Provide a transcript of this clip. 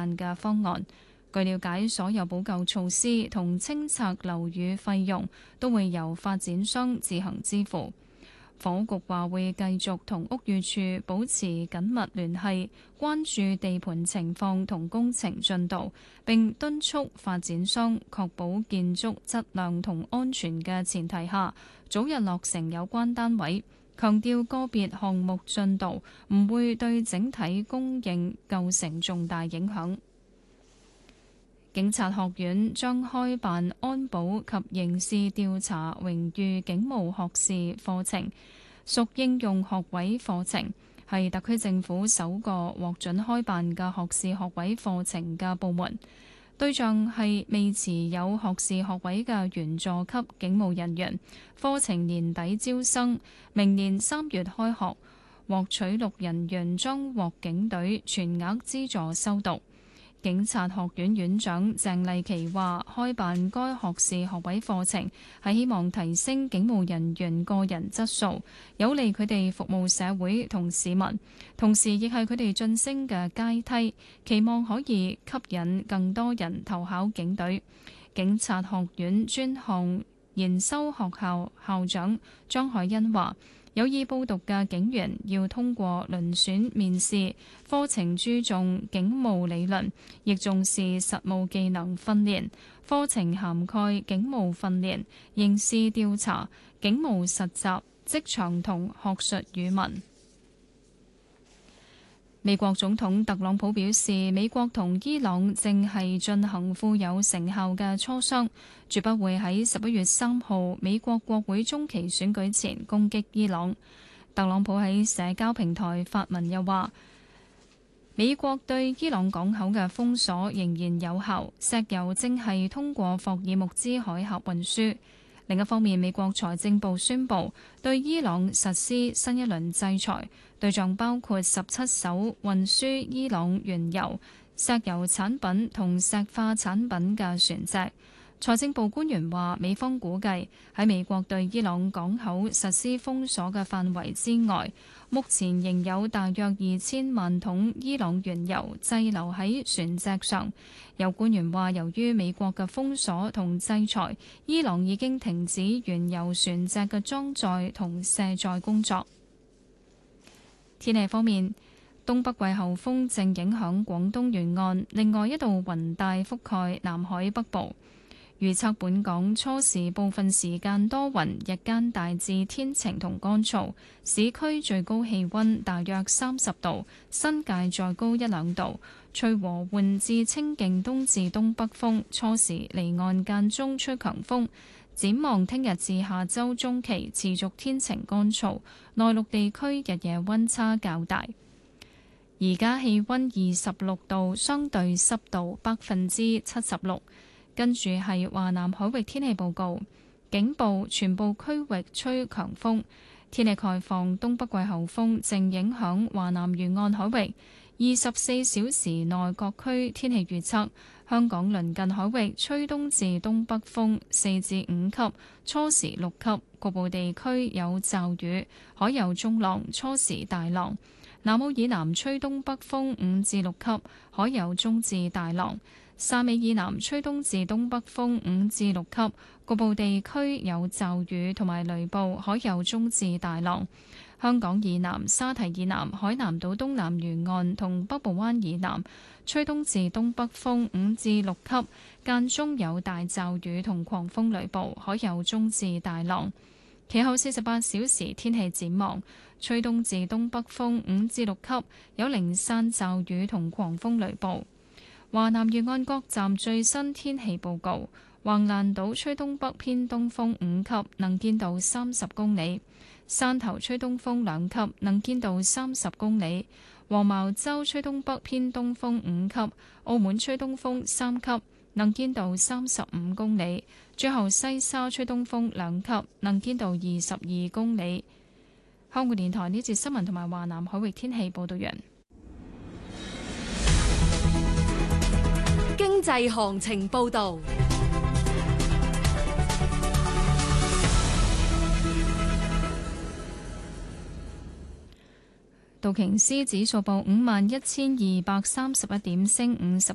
間嘅方案。據了解，所有補救措施同清拆樓宇費用都會由發展商自行支付。房屋局話會繼續同屋宇署保持緊密聯繫，關注地盤情況同工程進度，並敦促發展商確保建築質量同安全嘅前提下，早日落成有關單位。強調個別項目進度唔會對整體供應構成重大影響。警察學院將開辦安保及刑事調查榮譽警務學士課程，屬應用學位課程，係特區政府首個獲准開辦嘅學士學位課程嘅部門。對象係未持有學士學位嘅員佐級警務人員。課程年底招生，明年3月開學。獲取錄人員將獲警隊全額資助修讀。警察學院院長鄭麗琪話：開辦該學士學位課程係希望提升警務人員個人質素，有利佢哋服務社會同市民，同時亦係佢哋晉升嘅階梯，期望可以吸引更多人投考警隊。警察學院專項研修學校校長張海欣話：有意報讀嘅警員要通過遴選面試，課程注重警務理論，亦重視實務技能訓練。課程涵蓋警務訓練、刑事調查、警務實習、職場同學術語文。美國總統特朗普表示，美國同伊朗正係進行富有成效嘅磋商，絕不會喺11月3號美國國會中期選舉前攻擊伊朗。特朗普喺社交平台發文又話，美國對伊朗港口嘅封鎖仍然有效，石油正係通過霍爾木茲海峽運輸。另一方面，美國財政部宣布對伊朗實施新一輪制裁，對象包括17艘運輸伊朗原油、石油產品同石化產品嘅船隻。財政部官員話，美方估計喺美國對伊朗港口實施封鎖嘅範圍之外，目前仍有大約2000萬桶伊朗原油滯留喺船隻上。有官員話，由於美國嘅封鎖同制裁，伊朗已經停止原油船隻嘅裝載同卸載工作。天氣方面，東北季候風正影響廣東沿岸，另外一道雲帶覆蓋南海北部。預測本港初時部分時間多雲，日間大致天晴同乾燥，市區最高氣溫大約30度，新界再高1-2度，吹和緩至清勁東至東北風，初時離岸間中吹強風。展望聽日至下周中期持續天晴乾燥，內陸地區日夜溫差較大。而家氣溫26度，相對濕度76%。跟住係華南海域天氣報告，警報全部區域吹強風，天氣概況，東北季候風正影響華南沿岸海域。24小時內各區天氣預測，香港鄰近海域吹東至東北風4至5級，初時6級，局部地區有驟雨，海有中浪，初時大浪。南澳以南吹東北風5至6級，海有中至大浪。汕尾以南吹東至東北風5至6級，局部地區有驟雨同埋雷暴，海有中至大浪。香港以南、沙堤以南、海南島東南沿岸同北部灣以南吹東至東北風5至6級，間中有大驟雨同狂風雷暴，海有中至大浪。其後48小時天氣展望，吹東至東北風5至6級，有零散驟雨同狂風雷暴。華南沿岸各站最新天氣報告：橫瀾島吹東北偏東風5級，能見度30公里；汕頭吹東風2級，能見度30公里；黃茅洲吹東北偏東風5級；澳門吹東風3級，能見度35公里；最後西沙吹東風2級，能見度22公里。香港電台呢節新聞同埋華南海域天氣報道完。 經濟行情報道， 道瓊斯指數報51,231點，升50